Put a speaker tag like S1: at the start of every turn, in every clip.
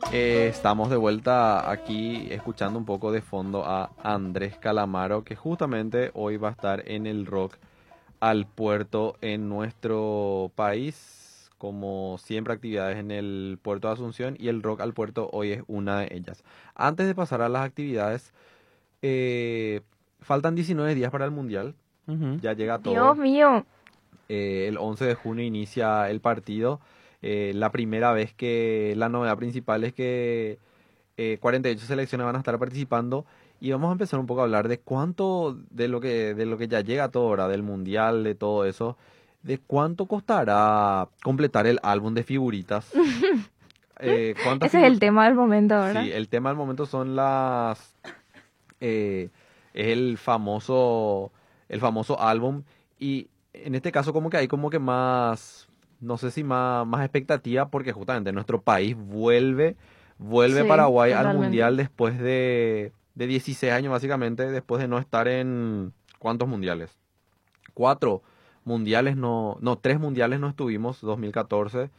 S1: Estamos de vuelta aquí escuchando un poco de fondo a Andrés Calamaro, que justamente hoy va a estar en el Rock al Puerto en nuestro país. Como siempre, actividades en el puerto de Asunción y el Rock al Puerto hoy es una de ellas. Antes de pasar a las actividades, eh, faltan 19 días para el Mundial.
S2: Ujú.
S1: Ya llega
S3: Dios
S1: todo.
S3: mío.
S1: El 11 de junio inicia el partido. La primera vez que la novedad principal es que 48 selecciones van a estar participando y vamos a empezar un poco a hablar de cuánto de lo que ya llega todo ahora del mundial, de todo eso, de cuánto costará completar el álbum de figuritas. ¿Cuántas
S3: Ese es el
S1: figuras?
S3: tema del momento ahora.
S1: Sí, el tema del momento son las es el famoso álbum y en este caso como que hay como que más, no sé si más expectativa porque justamente nuestro país vuelve
S3: Sí,
S1: Paraguay al
S3: totalmente.
S1: mundial después de 16 años básicamente, después de no estar en ¿cuántos mundiales? Cuatro mundiales no, tres mundiales no estuvimos, 2014,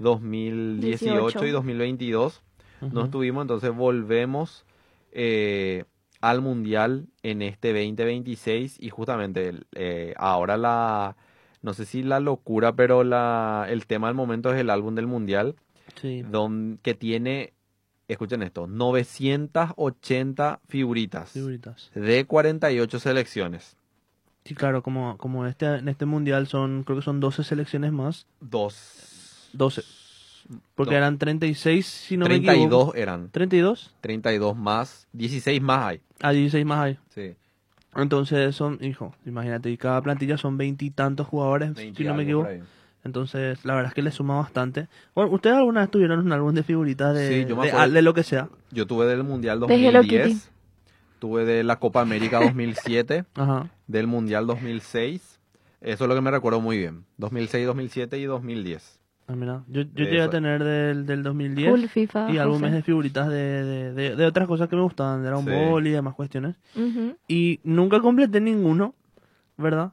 S1: 2018 y
S3: 18.
S1: 2022 no
S2: Ujú.
S1: estuvimos, entonces volvemos eh, al mundial en este 2026 y justamente ahora no sé si la locura, pero el tema del momento es el álbum del mundial,
S2: Sí,
S1: que tiene, escuchen esto, 980 figuritas
S2: figuritas.
S1: de 48 selecciones.
S2: Sí, claro, como en este mundial creo que son 12 selecciones más.
S1: Dos,
S2: 12, porque
S1: no,
S2: eran 36 si no me equivoco.
S1: 32 eran,
S2: 32,
S1: 32 más, 16 más hay.
S2: 16 más hay.
S1: Sí,
S2: Entonces hijo, imagínate, y cada plantilla son 20 y tantos jugadores,
S1: 20
S2: si
S1: y
S2: no me
S1: algo por
S2: equivoco.
S1: ahí.
S2: Entonces, la verdad es que le suma bastante. Bueno, ¿ustedes alguna vez tuvieron un álbum de figuritas
S1: Sí,
S2: de,
S1: yo me
S2: de,
S1: acuerdo,
S2: de lo que sea?
S1: yo tuve del Mundial
S3: De Hello Kitty.
S1: 2010, tuve de la Copa América 2007,
S2: Ajá.
S1: del Mundial 2006, eso es lo que me recuerdo muy bien, 2006, 2007 y 2010.
S2: Ah, mira, yo llegué a
S1: Eso,
S2: tener del 2010
S3: Full FIFA,
S2: y álbumes
S3: José.
S2: de figuritas de otras cosas que me gustaban, de Dragon
S1: sí.
S2: Ball y demás cuestiones.
S3: Ujú.
S2: Y nunca completé ninguno, ¿verdad?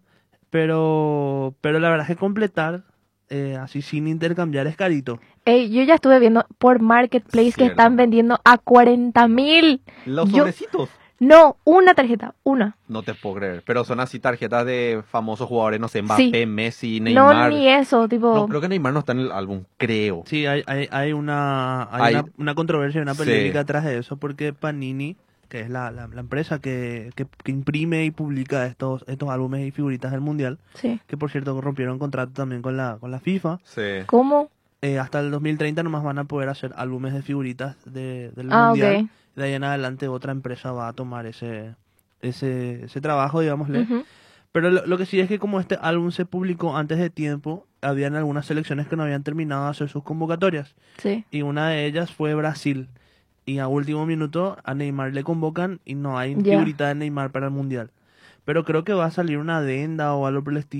S2: Pero la verdad es que completar así sin intercambiar es carito.
S3: Ey, yo ya estuve viendo por Marketplace que
S1: Cierto.
S3: están vendiendo a 40.000.
S1: Los
S3: Yo,
S1: sobrecitos.
S3: no, una tarjeta, una.
S1: No te puedo creer, pero son así tarjetas de famosos jugadores, no sé,
S3: Sí.
S1: Mbappé, Messi,
S3: No,
S1: Neymar.
S3: ni eso,
S1: No,
S3: tipo.
S1: creo que Neymar no está en el álbum, creo.
S2: Sí, hay una, hay
S1: Hay,
S2: una controversia, una
S1: sí,
S2: polémica atrás de eso, porque Panini, que es la empresa que imprime y publica estos álbumes y figuritas del Mundial,
S3: Sí.
S2: que por cierto rompieron contrato también con la FIFA,
S1: sí.
S3: ¿Cómo?
S2: hasta el 2030 nomás van a poder hacer álbumes de figuritas del
S3: Ah,
S2: Mundial.
S3: ok.
S2: De ahí en adelante otra empresa va a tomar ese trabajo, digámosle.
S3: Ujú.
S2: Pero lo que sí es que como este álbum se publicó antes de tiempo, habían algunas selecciones que no habían terminado de hacer sus convocatorias.
S3: Sí.
S2: Y una de ellas fue Brasil. Y a último minuto a Neymar le convocan y no hay
S3: Ya.
S2: figurita de Neymar para el Mundial. Pero creo que va a salir una adenda o algo por el estilo.